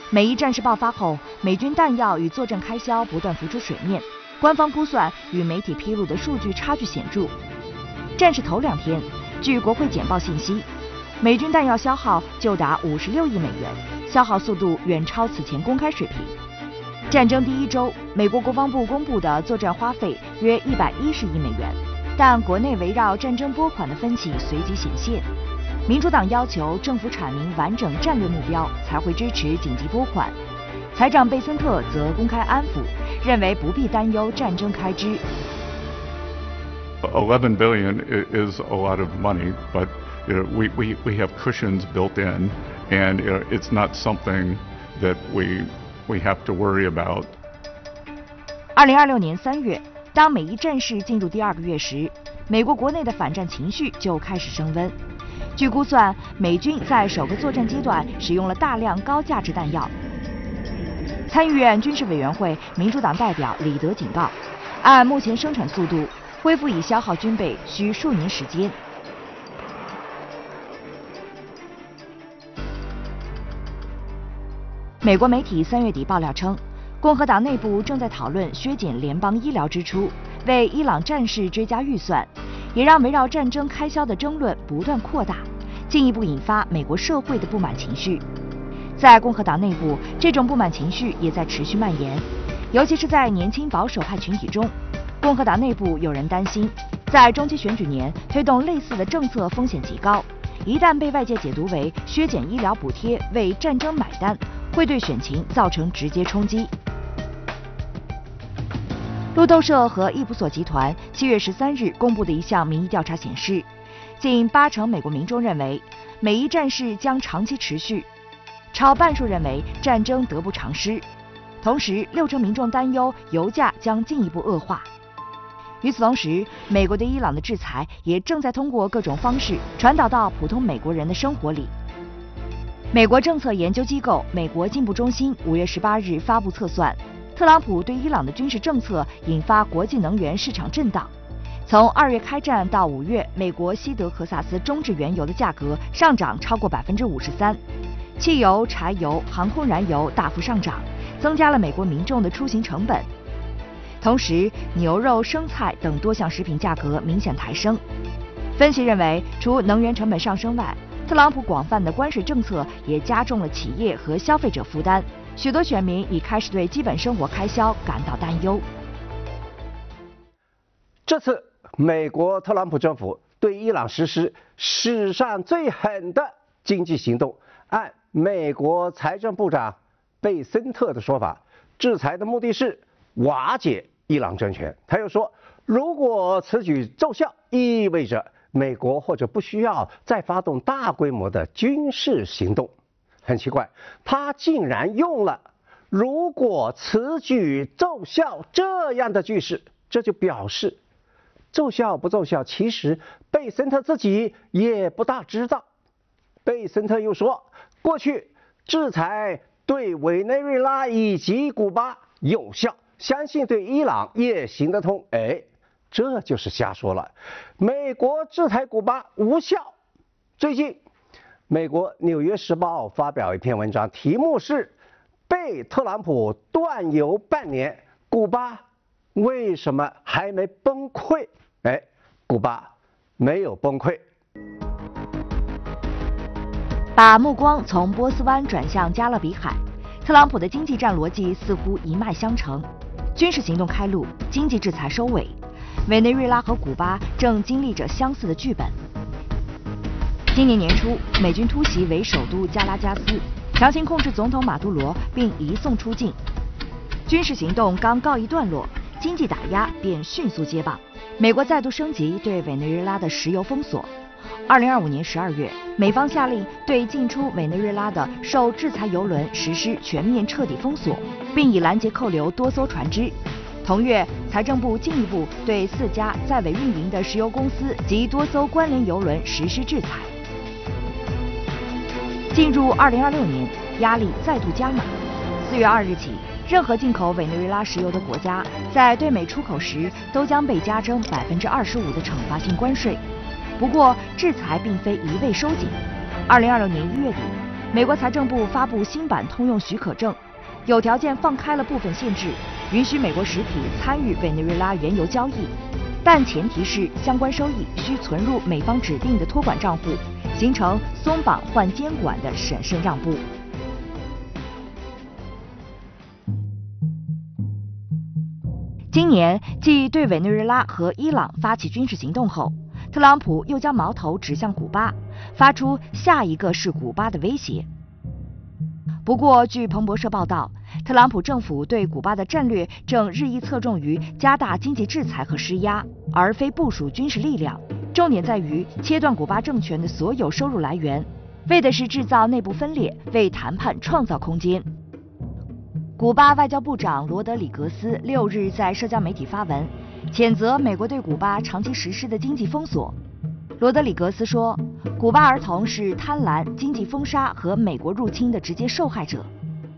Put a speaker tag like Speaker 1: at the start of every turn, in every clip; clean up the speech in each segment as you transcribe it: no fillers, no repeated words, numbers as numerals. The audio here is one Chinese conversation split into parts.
Speaker 1: 美伊战事爆发后，美军弹药与作战开销不断浮出水面，官方估算与媒体披露的数据差距显著。战事头2天，据国会简报信息，美军弹药消耗就达56亿美元，消耗速度远超此前公开水平。战争第1周，美国国防部公布的作战花费约110亿美元，但国内围绕战争拨款的分歧随即显现。民主党要求政府阐明完整战略目标，才会支持紧急拨款。财长贝森特则公开安抚，认为不必担忧战争开支。
Speaker 2: 11 billion is a lot of money, but we have cushions built in, and it's not something that we have to worry about.
Speaker 1: 2026年3月，当美伊战事进入第2个月时，美国国内的反战情绪就开始升温。据估算，美军在首个作战阶段使用了大量高价值弹药。参议院军事委员会民主党代表李德警告，按目前生产速度，恢复已消耗军备需数年时间。美国媒体3月底爆料称，共和党内部正在讨论削减联邦医疗支出，为伊朗战事追加预算，也让围绕战争开销的争论不断扩大，进一步引发美国社会的不满情绪。在共和党内部，这种不满情绪也在持续蔓延，尤其是在年轻保守派群体中。共和党内部有人担心，在中期选举年推动类似的政策风险极高，一旦被外界解读为削减医疗补贴为战争买单，会对选情造成直接冲击。路透社和易普索集团7月13日公布的一项民意调查显示，近80%美国民众认为美伊战事将长期持续，超半数认为战争得不偿失，同时60%民众担忧油价将进一步恶化。与此同时，美国对伊朗的制裁也正在通过各种方式传导到普通美国人的生活里。美国政策研究机构美国进步中心5月18日发布测算，特朗普对伊朗的军事政策引发国际能源市场震荡。从2月开战到5月，美国西德克萨斯中质原油的价格上涨超过53%，汽油、柴油、航空燃油大幅上涨，增加了美国民众的出行成本。同时，牛肉、生菜等多项食品价格明显抬升。分析认为，除能源成本上升外，特朗普广泛的关税政策也加重了企业和消费者负担，许多选民已开始对基本生活开销感到担忧。
Speaker 3: 这次美国特朗普政府对伊朗实施史上最狠的经济行动，按美国财政部长贝森特的说法，制裁的目的是瓦解伊朗政权。他又说，如果此举奏效，意味着美国或者不需要再发动大规模的军事行动。很奇怪，他竟然用了“如果此举奏效”这样的句式，这就表示奏效不奏效，其实贝森特自己也不大知道。贝森特又说，过去制裁对委内瑞拉以及古巴有效，相信对伊朗也行得通。这就是瞎说了。美国制裁古巴无效。最近，美国《纽约时报》发表一篇文章，题目是“被特朗普断油半年，古巴为什么还没崩溃？”古巴没有崩溃。
Speaker 1: 把目光从波斯湾转向加勒比海，特朗普的经济战逻辑似乎一脉相承。军事行动开路，经济制裁收尾，委内瑞拉和古巴正经历着相似的剧本。今年年初，美军突袭为首都加拉加斯，强行控制总统马杜罗，并移送出境。军事行动刚告一段落，经济打压便迅速接棒。美国再度升级对委内瑞拉的石油封锁。2025年12月，美方下令对进出委内瑞拉的受制裁油轮实施全面彻底封锁，并已拦截扣留多艘船只。同月，财政部进一步对4家在委运营的石油公司及多艘关联油轮实施制裁。进入2026年，压力再度加码。4月2日起，任何进口委内瑞拉石油的国家，在对美出口时都将被加征25%的惩罚性关税。不过，制裁并非一味收紧。2026年1月底， 美国财政部发布新版通用许可证，有条件放开了部分限制，允许美国实体参与委内瑞拉原油交易，但前提是相关收益需存入美方指定的托管账户，形成松绑换监管的审慎让步。今年继对委内瑞拉和伊朗发起军事行动后，特朗普又将矛头指向古巴，发出下一个是古巴的威胁。不过，据彭博社报道，特朗普政府对古巴的战略正日益侧重于加大经济制裁和施压，而非部署军事力量。重点在于切断古巴政权的所有收入来源，为的是制造内部分裂，为谈判创造空间。古巴外交部长罗德里格斯6日在社交媒体发文，谴责美国对古巴长期实施的经济封锁。罗德里格斯说，古巴儿童是贪婪、经济封杀和美国入侵的直接受害者。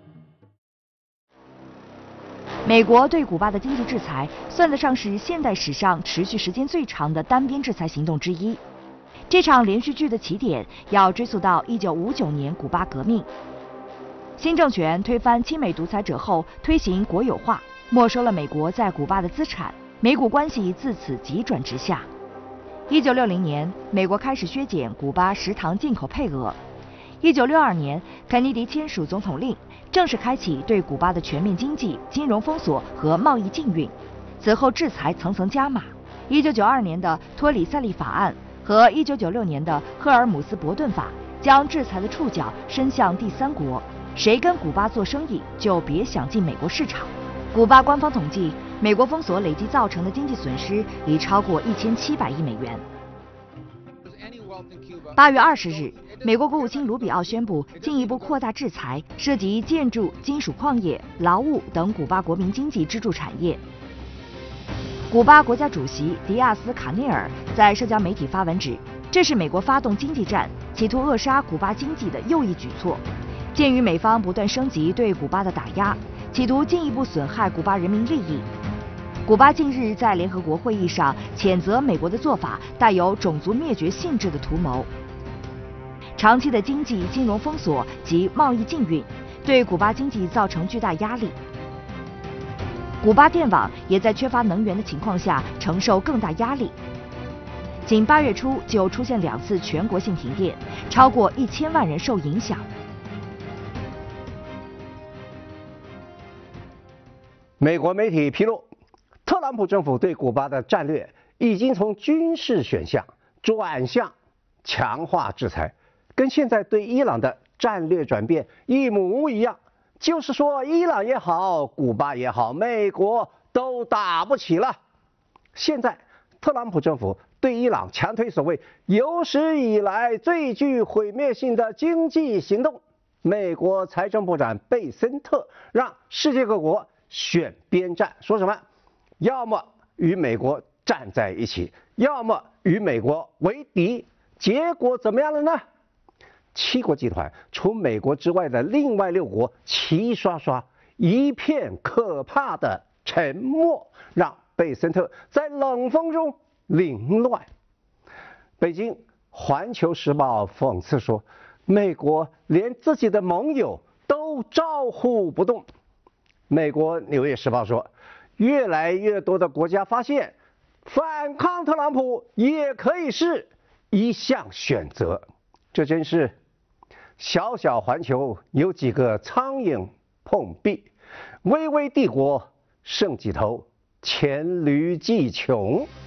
Speaker 1: 美国对古巴的经济制裁算得上是现代史上持续时间最长的单边制裁行动之一。这场连续剧的起点要追溯到1959年古巴革命。新政权推翻亲美独裁者后，推行国有化，没收了美国在古巴的资产，美古关系自此急转直下。1960年，美国开始削减古巴石糖进口配额。1962年，肯尼迪签署总统令，正式开启对古巴的全面经济、金融封锁和贸易禁运。此后制裁层层加码。1992年的托里塞利法案和1996年的赫尔姆斯伯顿法将制裁的触角伸向第三国。谁跟古巴做生意，就别想进美国市场。古巴官方统计，美国封锁累计造成的经济损失已超过1700亿美元。8月20日，美国国务卿卢比奥宣布进一步扩大制裁，涉及建筑、金属矿业、劳务等古巴国民经济支柱产业。古巴国家主席迪亚斯卡内尔在社交媒体发文指，这是美国发动经济战，企图扼杀古巴经济的又一举措。鉴于美方不断升级对古巴的打压，企图进一步损害古巴人民利益。古巴近日在联合国会议上谴责美国的做法带有种族灭绝性质的图谋。长期的经济金融封锁及贸易禁运对古巴经济造成巨大压力。古巴电网也在缺乏能源的情况下承受更大压力。仅8月初就出现2次全国性停电，超过1000万人受影响。
Speaker 3: 美国媒体披露，特朗普政府对古巴的战略已经从军事选项转向强化制裁，跟现在对伊朗的战略转变一模一样。就是说，伊朗也好，古巴也好，美国都打不起了。现在，特朗普政府对伊朗强推所谓有史以来最具毁灭性的经济行动。美国财政部长贝森特让世界各国选边站，说什么？要么与美国站在一起，要么与美国为敌。结果怎么样了呢？7国集团除美国之外的另外6国齐刷刷一片可怕的沉默，让贝森特在冷风中凌乱。北京《环球时报》讽刺说，美国连自己的盟友都招呼不动。美国《纽约时报》说，越来越多的国家发现，反抗特朗普也可以是一项选择。这真是小小环球有几个苍蝇碰壁，微微帝国剩几头黔驴技穷。